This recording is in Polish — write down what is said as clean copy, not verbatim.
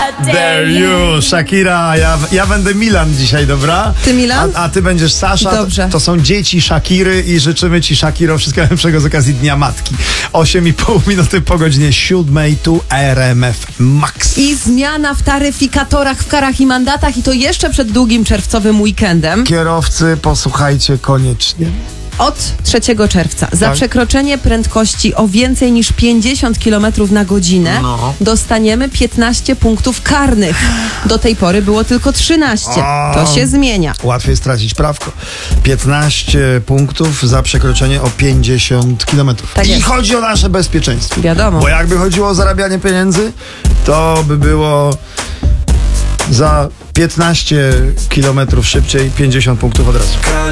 Dare you, Shakira. Ja będę Milan dzisiaj, dobra? Ty Milan? A ty będziesz Sasza. Dobrze. To są dzieci Shakiry i życzymy ci, Shakiro, wszystkiego najlepszego z okazji Dnia Matki. 8,5 minuty po godzinie 7 tu RMF Max. I zmiana w taryfikatorach, w karach i mandatach, i to jeszcze przed długim czerwcowym weekendem. Kierowcy, posłuchajcie koniecznie. Od 3 czerwca za przekroczenie prędkości o więcej niż 50 km na godzinę dostaniemy 15 punktów karnych. Do tej pory było tylko 13. To się zmienia. Łatwiej stracić prawko. 15 punktów za przekroczenie o 50 km. Tak I jest. chodzi o nasze bezpieczeństwo. Wiadomo. Bo jakby chodziło o zarabianie pieniędzy, to by było za 15 km szybciej 50 punktów od razu.